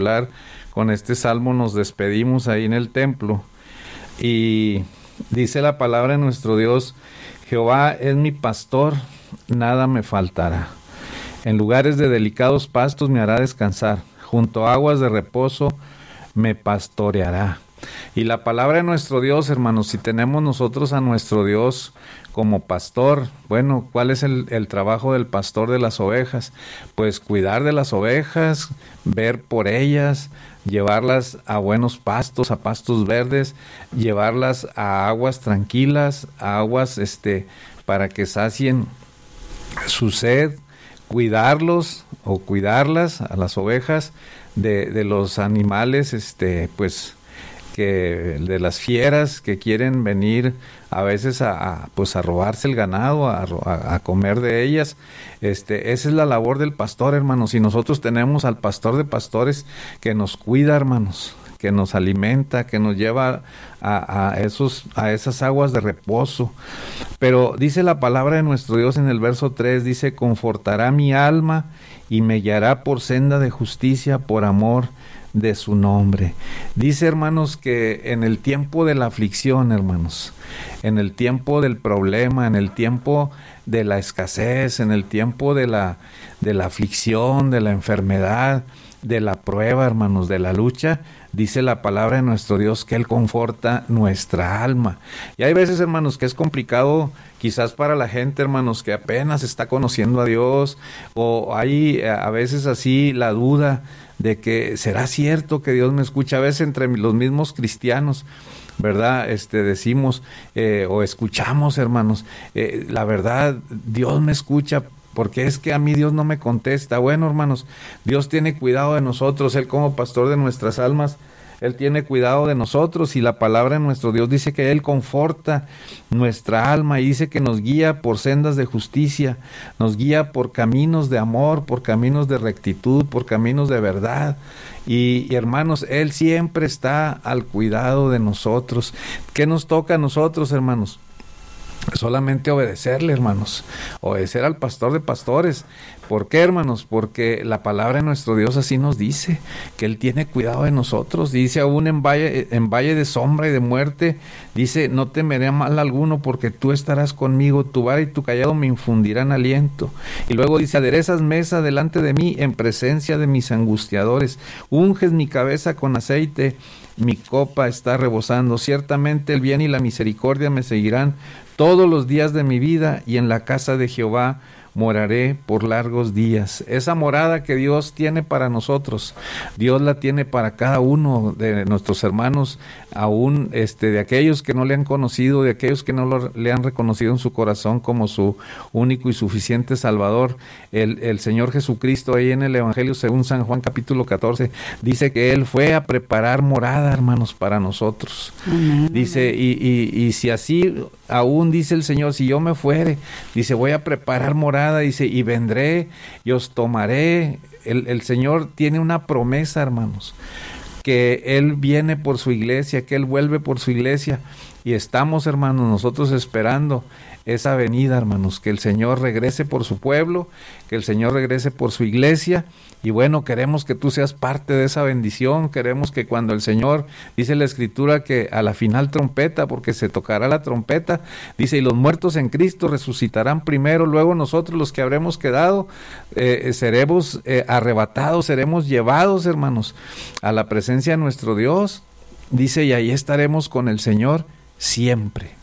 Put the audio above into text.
con este salmo nos despedimos ahí en el templo. Y dice la palabra de nuestro Dios: Jehová es mi pastor, nada me faltará. En lugares de delicados pastos me hará descansar, junto a aguas de reposo me pastoreará. Y la palabra de nuestro Dios, hermanos, si tenemos nosotros a nuestro Dios como pastor, bueno, ¿cuál es el trabajo del pastor de las ovejas? Pues cuidar de las ovejas, ver por ellas, llevarlas a buenos pastos, a pastos verdes, llevarlas a aguas tranquilas, a aguas para que sacien su sed, cuidarlos o cuidarlas a las ovejas de los animales, pues que de las fieras que quieren venir a veces a robarse el ganado, a comer de ellas. Esa es la labor del pastor, hermanos, y nosotros tenemos al pastor de pastores que nos cuida, hermanos, que nos alimenta, que nos lleva a esas aguas de reposo. Pero dice la palabra de nuestro Dios en el verso 3, dice: confortará mi alma y me guiará por senda de justicia por amor de su nombre. Dice, hermanos, que en el tiempo de la aflicción, hermanos, en el tiempo del problema, en el tiempo de la escasez, en el tiempo de la aflicción, de la enfermedad, de la prueba, hermanos, de la lucha, dice la palabra de nuestro Dios que Él conforta nuestra alma. Y hay veces, hermanos, que es complicado quizás para la gente, hermanos, que apenas está conociendo a Dios, o hay a veces así la duda de que será cierto que Dios me escucha. A veces entre los mismos cristianos, ¿verdad? Decimos o escuchamos, hermanos, la verdad, Dios me escucha, porque es que a mí Dios no me contesta. Bueno, hermanos, Dios tiene cuidado de nosotros. Él, como pastor de nuestras almas, Él tiene cuidado de nosotros, y la palabra de nuestro Dios dice que Él conforta nuestra alma, y dice que nos guía por sendas de justicia, nos guía por caminos de amor, por caminos de rectitud, por caminos de verdad. Y hermanos, Él siempre está al cuidado de nosotros. ¿Qué nos toca a nosotros, hermanos? Solamente obedecerle, hermanos, obedecer al pastor de pastores. ¿Por qué, hermanos? Porque la palabra de nuestro Dios así nos dice, que Él tiene cuidado de nosotros. Dice: aún en valle de sombra y de muerte, dice: no temeré mal alguno, porque tú estarás conmigo, tu vara y tu callado me infundirán aliento. Y luego dice: aderezas mesa delante de mí en presencia de mis angustiadores, unges mi cabeza con aceite, mi copa está rebosando. Ciertamente el bien y la misericordia me seguirán todos los días de mi vida, y en la casa de Jehová moraré por largos días. Esa morada que Dios tiene para nosotros, Dios la tiene para cada uno de nuestros hermanos, aún de aquellos que no le han conocido, de aquellos que no le han reconocido en su corazón como su único y suficiente Salvador. El Señor Jesucristo, ahí en el Evangelio según San Juan capítulo 14, dice que Él fue a preparar morada, hermanos, para nosotros. Amén. Dice, y si así aún, dice el Señor, si yo me fuere, dice, voy a preparar morada, dice, y vendré y os tomaré. El Señor tiene una promesa, hermanos, que Él viene por su iglesia, que Él vuelve por su iglesia, y estamos, hermanos, nosotros esperando esa venida, hermanos, que el Señor regrese por su pueblo, que el Señor regrese por su iglesia. Y bueno, queremos que tú seas parte de esa bendición. Queremos que cuando el Señor, dice la Escritura, que a la final trompeta, porque se tocará la trompeta, dice, y los muertos en Cristo resucitarán primero, luego nosotros los que habremos quedado seremos arrebatados, seremos llevados, hermanos, a la presencia de nuestro Dios. Dice, y ahí estaremos con el Señor siempre.